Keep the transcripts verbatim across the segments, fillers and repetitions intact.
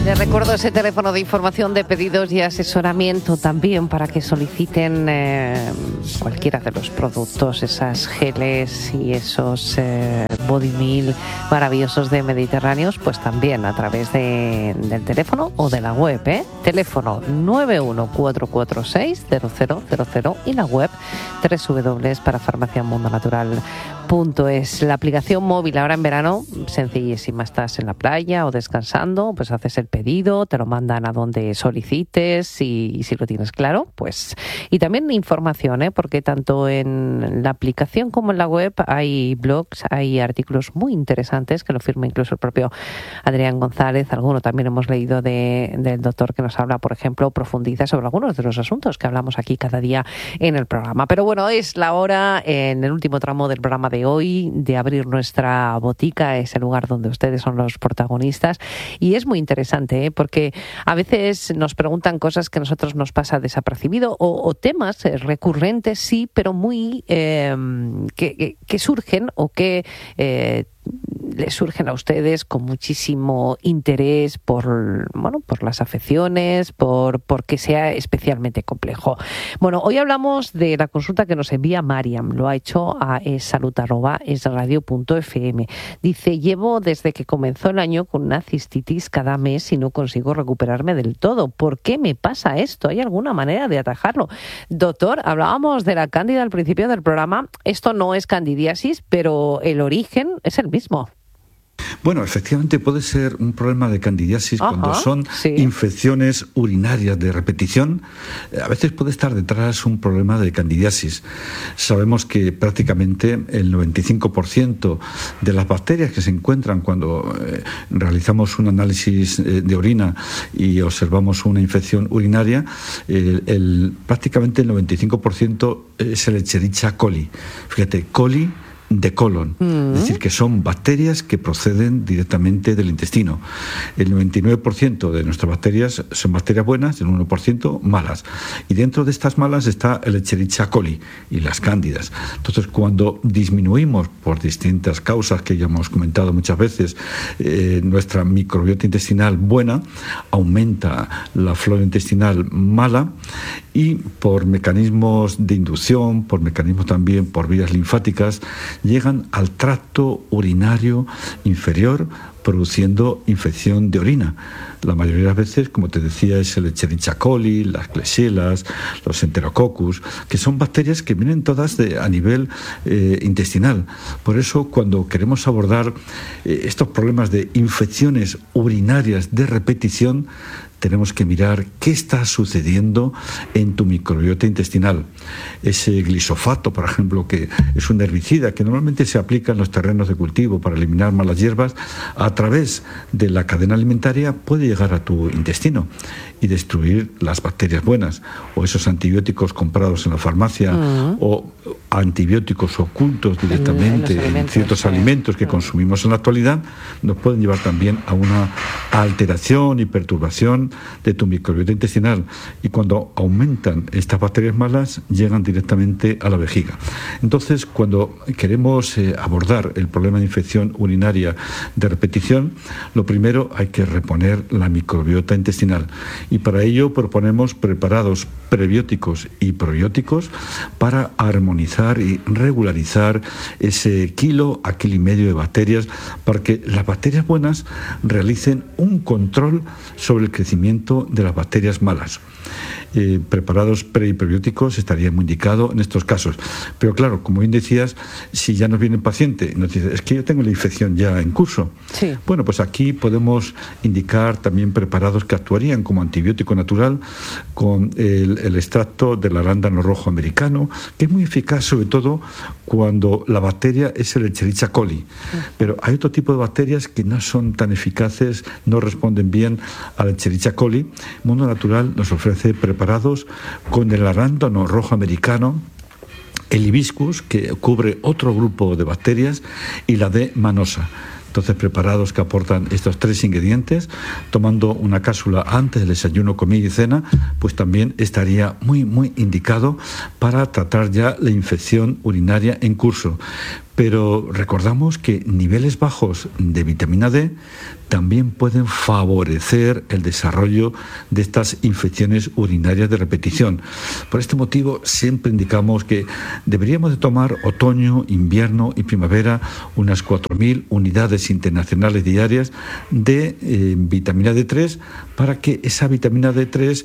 Les recuerdo ese teléfono de información de pedidos y asesoramiento también para que soliciten eh, cualquiera de los productos, esas geles y esos eh, body meal maravillosos de Mediterráneos, pues también a través de, del teléfono o de la web, ¿eh? Teléfono nueve uno cuatro cuatro seis cero cero cero cero y la web doble u doble u doble u para farmacia mundo natural punto es. La aplicación móvil ahora en verano, sencillísima, estás en la playa o descansando, pues haces el pedido, te lo mandan a donde solicites y, y si lo tienes claro, pues... Y también información, ¿eh? Porque tanto en la aplicación como en la web hay blogs, hay artículos muy interesantes que lo firma incluso el propio Adrián González. Alguno también hemos leído de, del doctor que nos habla, por ejemplo, profundiza sobre algunos de los asuntos que hablamos aquí cada día en el programa. Pero bueno, es la hora, en el último tramo del programa de hoy, de abrir nuestra botica, ese lugar donde ustedes son los protagonistas. Y es muy interesante, ¿eh? Porque a veces nos preguntan cosas que a nosotros nos pasa desapercibido o, o temas recurrentes, sí, pero muy eh, que, que, que surgen o que eh, les surgen a ustedes con muchísimo interés por, bueno, por las afecciones, por porque sea especialmente complejo. Bueno, hoy hablamos de la consulta que nos envía Mariam, lo ha hecho a salud arroba es radio punto f m. Dice: llevo desde que comenzó el año con una cistitis cada mes y no consigo recuperarme del todo. ¿Por qué me pasa esto? ¿Hay alguna manera de atajarlo? Doctor, hablábamos de la cándida al principio del programa. Esto no es candidiasis, pero el origen es el mismo. Bueno, efectivamente puede ser un problema de candidiasis. Ajá, cuando son sí. infecciones urinarias de repetición. A veces puede estar detrás un problema de candidiasis. Sabemos que prácticamente el noventa y cinco por ciento de las bacterias que se encuentran cuando eh, realizamos un análisis eh, de orina y observamos una infección urinaria, eh, el, prácticamente el noventa y cinco por ciento es el Escherichia coli. Fíjate, coli de colon, mm. es decir, que son bacterias que proceden directamente del intestino. El noventa y nueve por ciento de nuestras bacterias son bacterias buenas, el uno por ciento malas. Y dentro de estas malas está el Escherichia coli y las cándidas. Entonces, cuando disminuimos por distintas causas que ya hemos comentado muchas veces, eh, nuestra microbiota intestinal buena, aumenta la flora intestinal mala y por mecanismos de inducción, por mecanismos también por vías linfáticas, llegan al tracto urinario inferior produciendo infección de orina. La mayoría de las veces, como te decía, es el Escherichia coli, las Klebsiellas, los Enterococcus, que son bacterias que vienen todas de, a nivel eh, intestinal. Por eso, cuando queremos abordar eh, estos problemas de infecciones urinarias de repetición, tenemos que mirar qué está sucediendo en tu microbiota intestinal. Ese glisofato, por ejemplo, que es un herbicida que normalmente se aplica en los terrenos de cultivo para eliminar malas hierbas, a través de la cadena alimentaria puede llegar a tu intestino y destruir las bacterias buenas, o esos antibióticos comprados en la farmacia, uh-huh. o antibióticos ocultos directamente en, en ciertos sí. alimentos que uh-huh. consumimos en la actualidad, nos pueden llevar también a una alteración y perturbación de tu microbiota intestinal, y cuando aumentan estas bacterias malas llegan directamente a la vejiga. Entonces, cuando queremos eh, abordar el problema de infección urinaria de repetición, lo primero hay que reponer la microbiota intestinal, y para ello proponemos preparados prebióticos y probióticos para armonizar y regularizar ese kilo a kilo y medio de bacterias, para que las bacterias buenas realicen un control sobre el crecimiento de las bacterias malas. Eh, preparados pre y prebióticos estaría muy indicado en estos casos. Pero claro, como bien decías, si ya nos viene el paciente y nos dice, es que yo tengo la infección ya en curso, sí. bueno, pues aquí podemos indicar también preparados que actuarían como antibiótico natural con el, el extracto del arándano rojo americano, que es muy eficaz sobre todo cuando la bacteria es el Escherichia coli. Pero hay otro tipo de bacterias que no son tan eficaces, no responden bien al Escherichia coli. Mundo Natural nos ofrece preparados con el arándano rojo americano, el hibiscus, que cubre otro grupo de bacterias, y la D. manosa. Entonces, preparados que aportan estos tres ingredientes, tomando una cápsula antes del desayuno, comida y cena, pues también estaría muy, muy indicado para tratar ya la infección urinaria en curso. Pero recordamos que niveles bajos de vitamina D también pueden favorecer el desarrollo de estas infecciones urinarias de repetición. Por este motivo, siempre indicamos que deberíamos de tomar otoño, invierno y primavera unas cuatro mil unidades internacionales diarias de eh, vitamina D tres para que esa vitamina D tres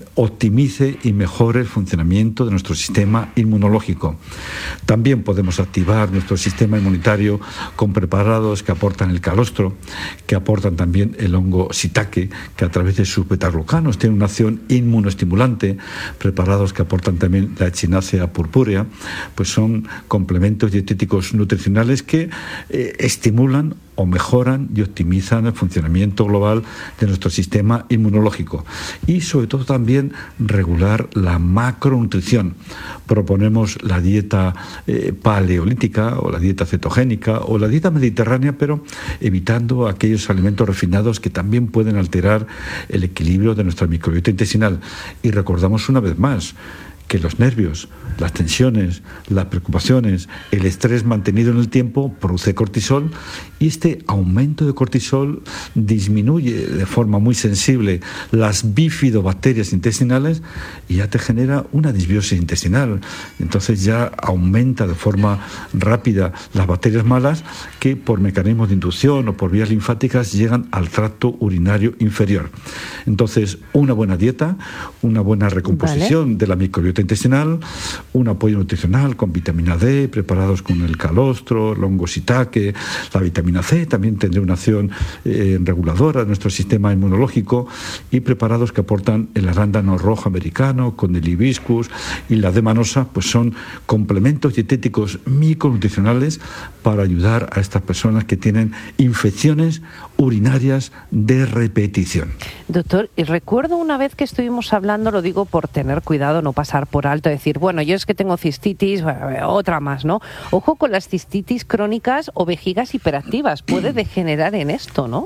optimice y mejore el funcionamiento de nuestro sistema inmunológico. También podemos activar nuestro sistema inmunitario con preparados que aportan el calostro, que aportan también el hongo shiitake, que a través de sus betaglucanos tiene una acción inmunoestimulante, preparados que aportan también la echinacea purpúrea, pues son complementos dietéticos nutricionales que eh, estimulan o mejoran y optimizan el funcionamiento global de nuestro sistema inmunológico y sobre todo también regular la macronutrición. Proponemos la dieta eh, paleolítica o la dieta cetogénica o la dieta mediterránea, pero evitando aquellos alimentos refinados que también pueden alterar el equilibrio de nuestra microbiota intestinal. Y recordamos una vez más que los nervios, las tensiones, las preocupaciones, el estrés mantenido en el tiempo produce cortisol y este aumento de cortisol disminuye de forma muy sensible las bifidobacterias intestinales y ya te genera una disbiosis intestinal. Entonces ya aumenta de forma rápida las bacterias malas que por mecanismos de inducción o por vías linfáticas llegan al tracto urinario inferior. Entonces una buena dieta, una buena recomposición ¿Vale? de la microbiota intestinal, un apoyo nutricional con vitamina D, preparados con el calostro, el hongo shiitake, la vitamina C, también tendrá una acción eh, reguladora de nuestro sistema inmunológico y preparados que aportan el arándano rojo americano con el hibiscus y la D-manosa, pues son complementos dietéticos micronutricionales para ayudar a estas personas que tienen infecciones urinarias de repetición. Doctor, y recuerdo una vez que estuvimos hablando, lo digo por tener cuidado, no pasar por alto, decir, bueno, yo es que tengo cistitis, otra más, ¿no? Ojo con las cistitis crónicas o vejigas hiperactivas, puede degenerar en esto, ¿no?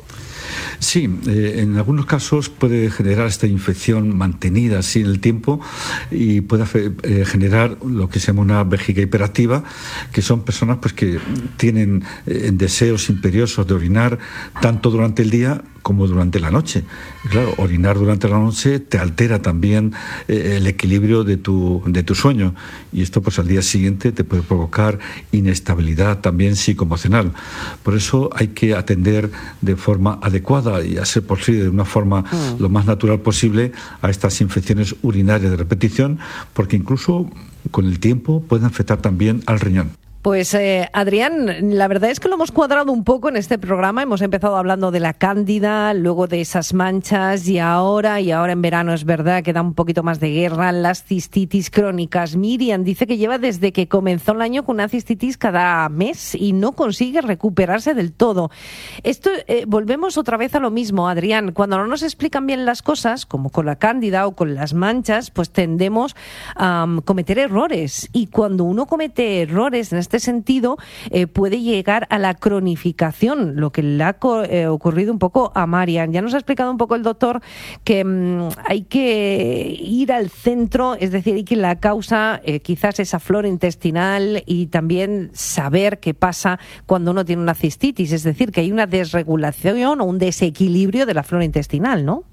Sí, eh, en algunos casos puede generar esta infección mantenida así en el tiempo y puede eh, generar lo que se llama una vejiga hiperactiva, que son personas pues que tienen eh, deseos imperiosos de orinar tanto durante el día como durante la noche. Y claro, orinar durante la noche te altera también eh, el equilibrio de tu, de tu sueño y esto pues al día siguiente te puede provocar inestabilidad también psicoemocional. Por eso hay que atender de forma adecuada y a ser posible de una forma mm. lo más natural posible a estas infecciones urinarias de repetición, porque incluso con el tiempo pueden afectar también al riñón. Pues eh, Adrián, la verdad es que lo hemos cuadrado un poco en este programa. Hemos empezado hablando de la cándida, luego de esas manchas y ahora, y ahora en verano es verdad que da un poquito más de guerra, las cistitis crónicas. Miriam dice que lleva desde que comenzó el año con una cistitis cada mes y no consigue recuperarse del todo. Esto eh, volvemos otra vez a lo mismo, Adrián. Cuando no nos explican bien las cosas, como con la cándida o con las manchas, pues tendemos a um, cometer errores. Y cuando uno comete errores en este En este sentido, eh, puede llegar a la cronificación, lo que le ha co- eh, ocurrido un poco a Marian. Ya nos ha explicado un poco el doctor que mmm, hay que ir al centro, es decir, que la causa eh, quizás esa flora intestinal y también saber qué pasa cuando uno tiene una cistitis, es decir, que hay una desregulación o un desequilibrio de la flora intestinal, ¿no?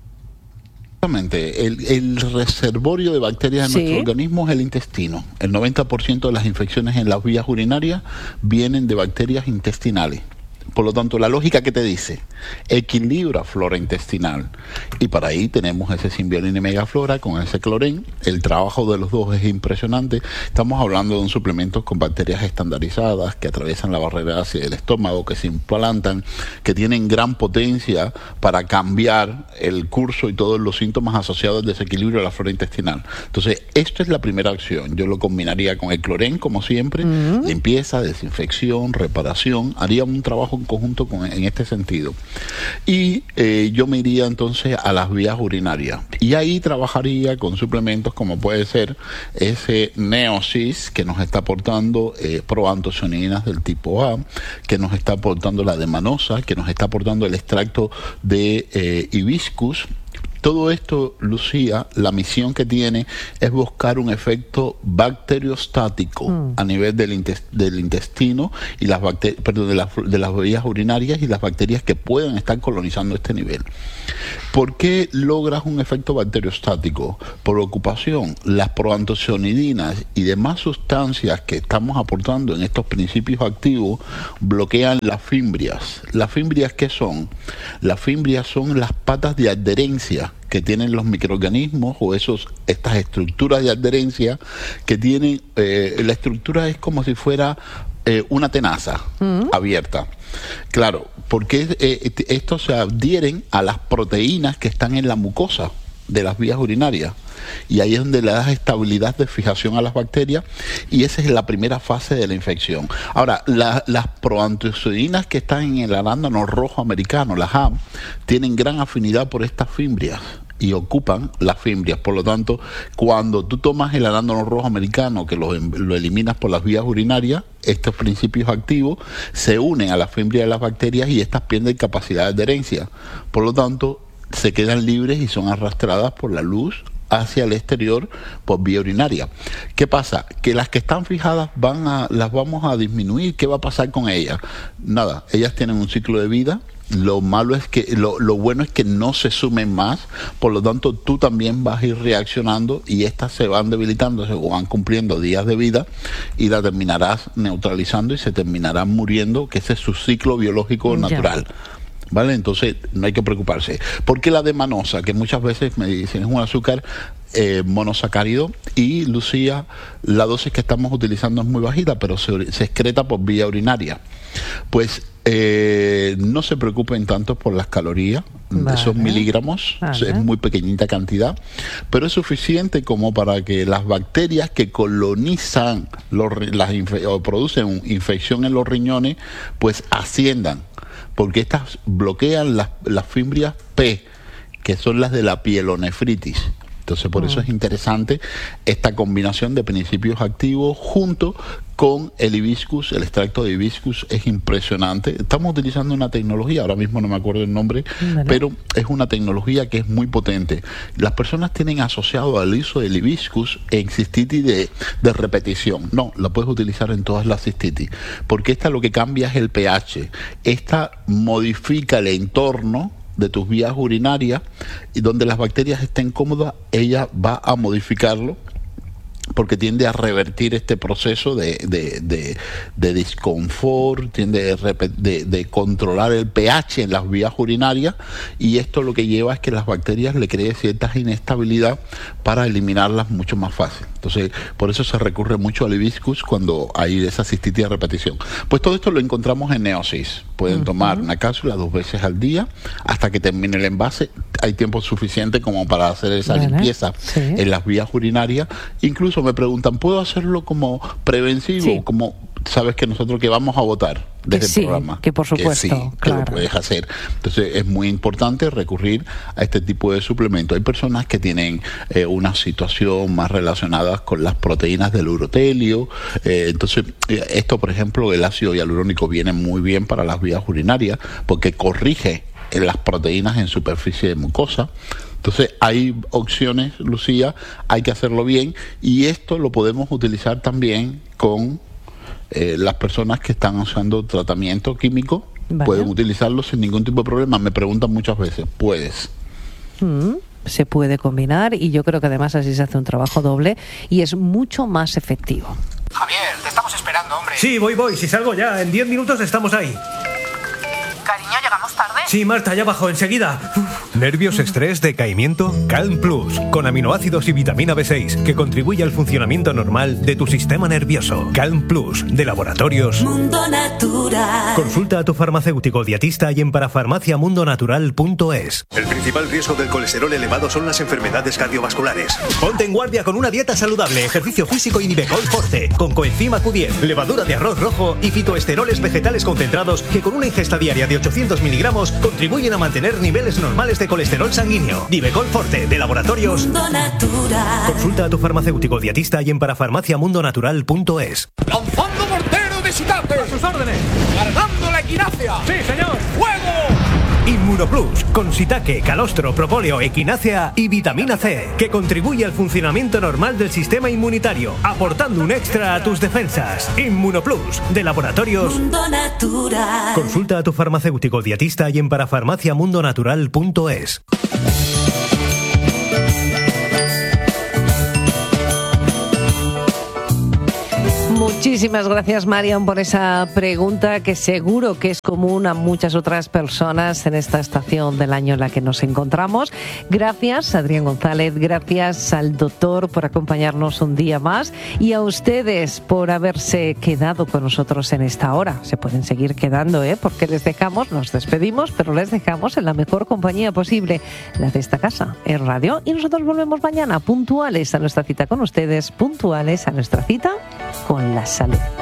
Exactamente. El, el reservorio de bacterias en sí. nuestro organismo es el intestino. El noventa por ciento de las infecciones en las vías urinarias vienen de bacterias intestinales. Por lo tanto, la lógica que te dice, equilibra flora intestinal. Y para ahí tenemos ese Symbiolin y Megaflora con ese clorén. El trabajo de los dos es impresionante. Estamos hablando de un suplemento con bacterias estandarizadas que atraviesan la barrera ácida del estómago, que se implantan, que tienen gran potencia para cambiar el curso y todos los síntomas asociados al desequilibrio de la flora intestinal. Entonces, esto es la primera acción. Yo lo combinaría con el clorén, como siempre, uh-huh. limpieza, desinfección, reparación. Haría un trabajo en conjunto con, en este sentido. Y eh, yo me iría entonces a las vías urinarias. Y ahí trabajaría con suplementos como puede ser ese Neosis, que nos está aportando eh, proantocianinas del tipo A, que nos está aportando la D-manosa, que nos está aportando el extracto de eh, hibiscus, Todo esto, Lucía, la misión que tiene es buscar un efecto bacteriostático mm. a nivel del, intest del intestino y las bacterias, perdón, de las, de las vías urinarias y las bacterias que puedan estar colonizando este nivel. ¿Por qué logras un efecto bacteriostático? Por ocupación, las proantocianidinas y demás sustancias que estamos aportando en estos principios activos bloquean las fimbrias. ¿Las fimbrias qué son? Las fimbrias son las patas de adherencia que tienen los microorganismos o esos estas estructuras de adherencia que tienen, eh, la estructura es como si fuera eh, una tenaza uh-huh. abierta. Claro, porque eh, estos se adhieren a las proteínas que están en la mucosa de las vías urinarias y ahí es donde le das estabilidad de fijación a las bacterias y esa es la primera fase de la infección. Ahora, la, las proantocianidinas que están en el arándano rojo americano, las A M, tienen gran afinidad por estas fimbrias y ocupan las fimbrias. Por lo tanto, cuando tú tomas el arándano rojo americano, que lo, lo eliminas por las vías urinarias, estos principios activos se unen a las fimbrias de las bacterias y estas pierden capacidad de adherencia. Por lo tanto, se quedan libres y son arrastradas por la luz hacia el exterior por vía urinaria. ¿Qué pasa? Que las que están fijadas van a, las vamos a disminuir. ¿Qué va a pasar con ellas? Nada, ellas tienen un ciclo de vida. Lo malo es que, lo, lo bueno es que no se sumen más, por lo tanto tú también vas a ir reaccionando y estas se van debilitando, se van cumpliendo días de vida y la terminarás neutralizando y se terminarán muriendo, que ese es su ciclo biológico natural. Ya. ¿Vale? Entonces no hay que preocuparse. ¿Por qué la de manosa? Que muchas veces me dicen es un azúcar eh, monosacárido y, Lucía, la dosis que estamos utilizando es muy bajita, pero se, se excreta por vía urinaria. Pues eh, no se preocupen tanto por las calorías, vale. Esos miligramos, vale. Es muy pequeñita cantidad, pero es suficiente como para que las bacterias que colonizan los, las o producen infección en los riñones, pues asciendan. Porque estas bloquean las, las fimbrias P, que son las de la pielonefritis. Entonces, por mm. eso es interesante esta combinación de principios activos junto con el hibiscus. El extracto de hibiscus es impresionante. Estamos utilizando una tecnología, ahora mismo no me acuerdo el nombre, vale. Pero es una tecnología que es muy potente. Las personas tienen asociado al uso del hibiscus en cistitis de, de repetición. No, la puedes utilizar en todas las cistitis, porque esta lo que cambia es el pH. Esta modifica el entorno de tus vías urinarias y donde las bacterias estén cómodas, ella va a modificarlo porque tiende a revertir este proceso de, de, de, de disconfort, tiende de, de, de controlar el pH en las vías urinarias y esto lo que lleva es que las bacterias le creen cierta inestabilidad para eliminarlas mucho más fácil. Entonces, por eso se recurre mucho al hibiscus cuando hay esa cistitis de repetición. Pues todo esto lo encontramos en Neosis. Pueden uh-huh. tomar una cápsula dos veces al día hasta que termine el envase. Hay tiempo suficiente como para hacer esa vale. limpieza sí. en las vías urinarias. Incluso me preguntan, ¿puedo hacerlo como preventivo? Sí. Como sabes que nosotros que vamos a votar desde sí, el programa. Que por supuesto, que sí, claro. que lo puedes hacer. Entonces es muy importante recurrir a este tipo de suplementos. Hay personas que tienen eh, una situación más relacionada con las proteínas del urotelio. Eh, entonces eh, esto, por ejemplo, el ácido hialurónico viene muy bien para las vías urinarias porque corrige eh, las proteínas en superficie de mucosa. Entonces hay opciones, Lucía, hay que hacerlo bien y esto lo podemos utilizar también con eh, las personas que están usando tratamiento químico, vale. Pueden utilizarlo sin ningún tipo de problema. Me preguntan muchas veces, ¿puedes? Mm, se puede combinar y yo creo que además así se hace un trabajo doble y es mucho más efectivo. Javier, te estamos esperando, hombre. Sí, voy, voy, si salgo ya, en diez minutos estamos ahí. Cariño, ¿llegamos tarde? Sí, Marta, ya bajo, enseguida. Uf. ¿Nervios, estrés, decaimiento? Calm Plus, con aminoácidos y vitamina B seis, que contribuye al funcionamiento normal de tu sistema nervioso. Calm Plus, de Laboratorios Mundo Natural. Consulta a tu farmacéutico dietista y en parafarmacia mundo natural punto es. El principal riesgo del colesterol elevado son las enfermedades cardiovasculares. Ponte en guardia con una dieta saludable, ejercicio físico y Nivecol Forte, con coenzima Q diez, levadura de arroz rojo y fitoesteroles vegetales concentrados que con una ingesta diaria de ochocientos miligramos contribuyen a mantener niveles normales de colesterol sanguíneo. Nivecol Forte, de Laboratorios Mundo Natural. Consulta a tu farmacéutico dietista y en parafarmacia mundo natural punto es. ¡Lanzando mortero de Shitate! ¡A sus órdenes! ¡Cargando la equinacia! ¡Sí, señor! ¡Fuego! Inmunoplus, con Shiitake, calostro, propóleo, equinácea y vitamina C, que contribuye al funcionamiento normal del sistema inmunitario, aportando un extra a tus defensas. Inmunoplus, de Laboratorios Mundo Natural. Consulta a tu farmacéutico dietista y en parafarmacia mundo natural punto es. Muchísimas gracias, Marian, por esa pregunta que seguro que es común a muchas otras personas en esta estación del año en la que nos encontramos. Gracias, Adrián González, gracias al doctor por acompañarnos un día más y a ustedes por haberse quedado con nosotros en esta hora. Se pueden seguir quedando, ¿eh? Porque les dejamos, nos despedimos, pero les dejamos en la mejor compañía posible, la de esta casa, en radio, y nosotros volvemos mañana puntuales a nuestra cita con ustedes, puntuales a nuestra cita con la salud.